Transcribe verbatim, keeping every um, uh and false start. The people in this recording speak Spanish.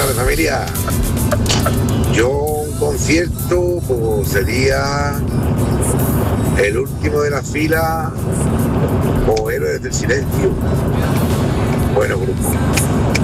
tardes, familia. Yo un concierto pues, sería el último de la fila o Héroes del Silencio. Bueno, grupo.